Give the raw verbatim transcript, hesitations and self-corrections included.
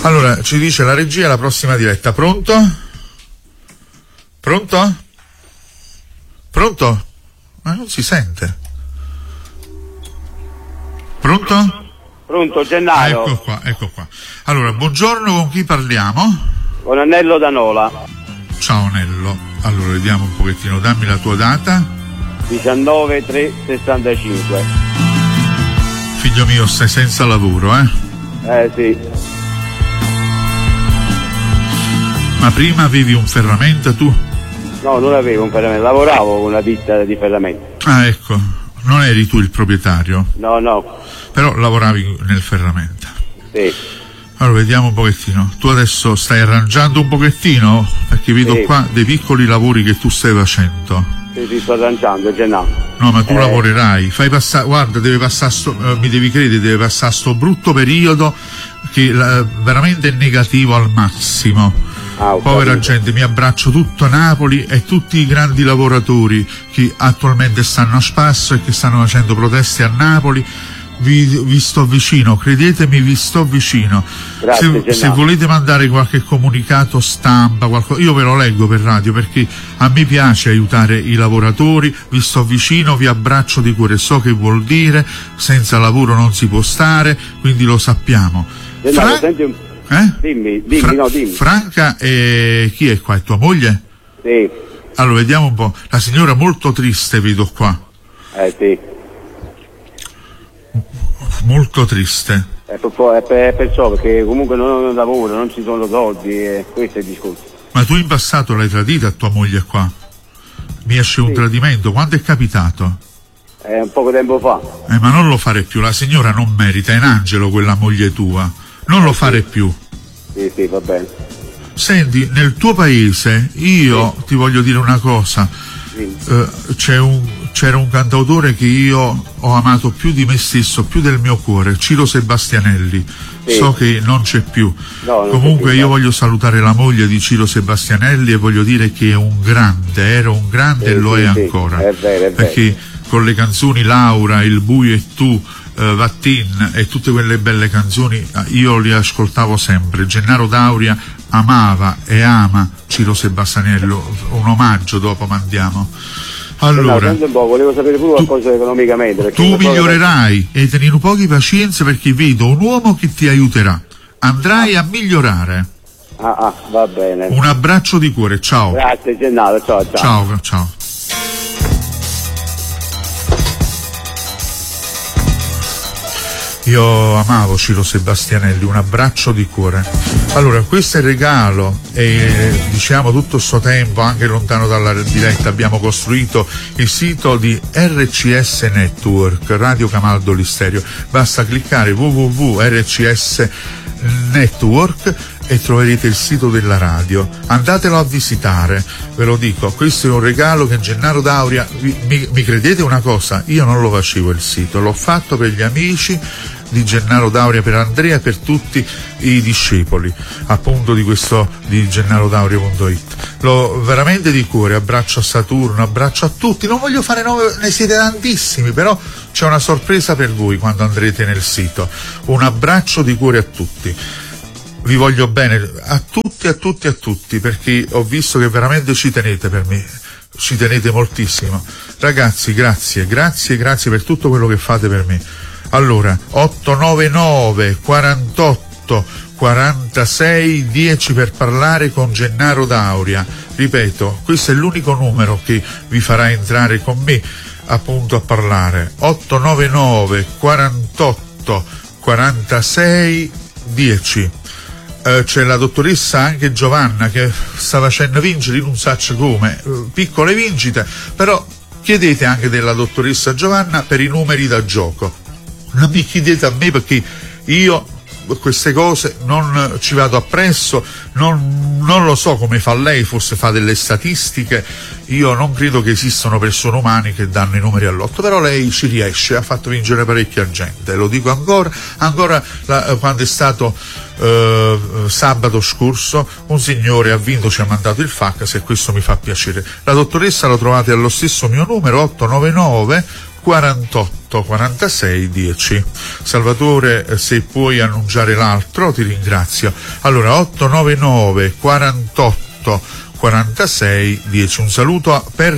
Allora, ci dice la regia la prossima diretta. Pronto? Pronto? Pronto? Ma non si sente. Pronto? Pronto, Gennaro. Ecco qua, ecco qua. Allora, buongiorno, con chi parliamo? Con Annello da Nola. Ciao Nello. Allora, vediamo un pochettino, dammi la tua data. diciannove tre sessantacinque. Figlio mio, stai senza lavoro, eh? Eh sì. Ma prima avevi un ferramenta tu? No, non avevo un ferramenta, lavoravo con una ditta di ferramenta. Ah, ecco, non eri tu il proprietario? No, no. Però lavoravi nel ferramenta. Sì. Allora, vediamo un pochettino. Tu adesso stai arrangiando un pochettino? Perché vedo sì. qua dei piccoli lavori che tu stai facendo. Sì, sì, sto arrangiando, Gennaro. No, ma tu eh. lavorerai. Fai passare, guarda, deve passare, sto, eh, mi devi credere, deve passare sto brutto periodo che la, veramente è negativo al massimo. Ah, Povera gente, mi abbraccio tutto Napoli e tutti i grandi lavoratori che attualmente stanno a spasso e che stanno facendo proteste a Napoli. Vi, vi sto vicino, credetemi, vi sto vicino. Grazie, se, se volete mandare qualche comunicato stampa, qualcosa, io ve lo leggo per radio perché a me piace aiutare i lavoratori. Vi sto vicino, vi abbraccio di cuore, so che vuol dire, senza lavoro non si può stare, quindi lo sappiamo. Gennaro, Fra... senti un... eh? Dimmi, dimmi, Fra... no, dimmi. Franca, e chi è qua? È tua moglie? Sì. Allora, vediamo un po'. La signora molto triste, vedo qua. Eh sì. Molto triste. È per, è per, perciò, perché comunque non ho lavoro, non ci sono soldi, e questo è il discorso. Ma tu in passato l'hai tradita tua moglie qua? Mi esce un sì. tradimento, quando è capitato? È un poco tempo fa. Eh, ma non lo fare più, la signora non merita, è un angelo quella moglie tua. Non lo fare più. Sì, sì, va bene. Senti, nel tuo paese, io sì. ti voglio dire una cosa. Sì. Eh, c'è un c'era un cantautore che io ho amato più di me stesso, più del mio cuore, Ciro Sebastianelli. Sì. So che non c'è più. No, non Comunque c'è più, io no. voglio salutare la moglie di Ciro Sebastianelli e voglio dire che è un grande, era un grande sì, e lo sì, è sì. ancora. È vero, è vero. Perché con le canzoni Laura, Il buio e tu, uh, Vattin e tutte quelle belle canzoni io li ascoltavo sempre. Gennaro Dauria amava e ama Ciro Sebastianelli, un omaggio dopo mandiamo. Allora, no, un po', volevo sapere pure tu, qualcosa economicamente. Tu migliorerai e tenere un po' di pazienza perché vedo un uomo che ti aiuterà. Andrai a migliorare. Ah, ah, va bene. Un abbraccio di cuore, ciao. Grazie Gennaro, ciao, ciao. Ciao, ciao. Io amavo Ciro Sebastianelli, un abbraccio di cuore. Allora, questo è il regalo e diciamo tutto sto tempo, anche lontano dalla diretta, abbiamo costruito il sito di R C S Network, Radio Camaldo Listerio. Basta cliccare w w w punto r c s network e troverete il sito della radio. Andatelo a visitare, ve lo dico, questo è un regalo che Gennaro Dauria, mi, mi, mi credete una cosa, io non lo facevo il sito, l'ho fatto per gli amici di Gennaro Dauria, per Andrea e per tutti i discepoli appunto di questo di gennaro dauria punto it. Lo veramente di cuore, abbraccio a Saturno, abbraccio a tutti, non voglio fare nome, ne siete tantissimi, però c'è una sorpresa per voi quando andrete nel sito. Un abbraccio di cuore a tutti, vi voglio bene a tutti, a tutti, a tutti, perché ho visto che veramente ci tenete per me, ci tenete moltissimo ragazzi. Grazie, grazie, grazie per tutto quello che fate per me. Allora, otto nove nove quarantotto quarantasei dieci per parlare con Gennaro Dauria. Ripeto, questo è l'unico numero che vi farà entrare con me appunto a parlare. otto nove nove quarantotto quarantasei dieci. Uh, c'è la dottoressa anche Giovanna che sta facendo vincere, non so come, uh, piccole vincite, però chiedete anche della dottoressa Giovanna per i numeri da gioco. Non mi chiedete a me perché io queste cose non ci vado appresso, non, non lo so come fa lei, forse fa delle statistiche, io non credo che esistano persone umane che danno i numeri all'otto, però lei ci riesce, ha fatto vincere parecchia gente, lo dico ancora, ancora la, quando è stato eh, sabato scorso un signore ha vinto, ci ha mandato il fax e questo mi fa piacere. La dottoressa la trovate allo stesso mio numero, otto nove nove quarantotto quarantasei dieci. Salvatore, se puoi annunciare l'altro ti ringrazio. Allora otto nove nove quarantotto quarantasei dieci. Un saluto per